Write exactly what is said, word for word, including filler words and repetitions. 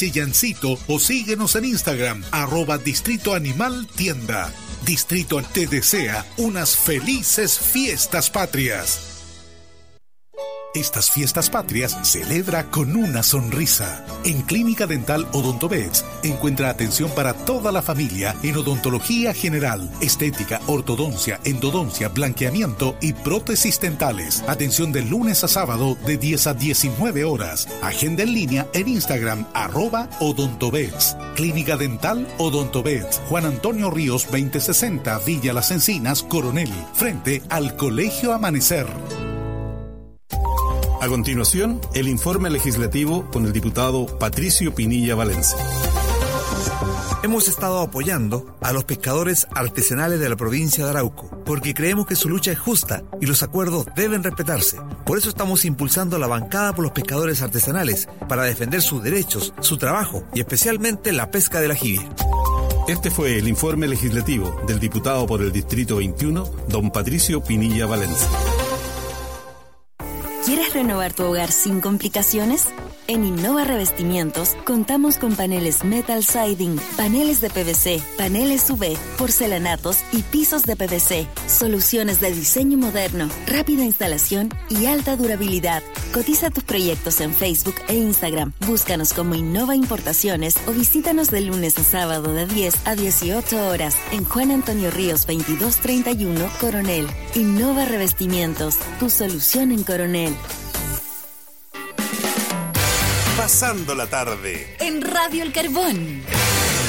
Cheyancito o síguenos en Instagram, arroba Distrito Animal Tienda. Distrito te desea unas felices fiestas patrias. Estas fiestas patrias celebra con una sonrisa. En Clínica Dental Odontobeds encuentra atención para toda la familia en odontología general, estética, ortodoncia, endodoncia, blanqueamiento y prótesis dentales. Atención de lunes a sábado de diez a diecinueve horas. Agenda en línea en Instagram, arroba Odontobeds. Clínica Dental Odontobeds, Juan Antonio Ríos veinte sesenta, Villa Las Encinas, Coronel, frente al Colegio Amanecer. A continuación, el informe legislativo con el diputado Patricio Pinilla Valencia. Hemos estado apoyando a los pescadores artesanales de la provincia de Arauco, porque creemos que su lucha es justa y los acuerdos deben respetarse. Por eso estamos impulsando la bancada por los pescadores artesanales, para defender sus derechos, su trabajo y especialmente la pesca del ajibe. Este fue el informe legislativo del diputado por el Distrito veintiuno, don Patricio Pinilla Valencia. ¿Quieres renovar tu hogar sin complicaciones? En Innova Revestimientos contamos con paneles metal siding, paneles de P V C, paneles U V, porcelanatos y pisos de P V C. Soluciones de diseño moderno, rápida instalación y alta durabilidad. Cotiza tus proyectos en Facebook e Instagram. Búscanos como Innova Importaciones o visítanos de lunes a sábado de diez a dieciocho horas en Juan Antonio Ríos veintidós treinta y uno, Coronel. Innova Revestimientos, tu solución en Coronel. Pasando la tarde en Radio El Carbón.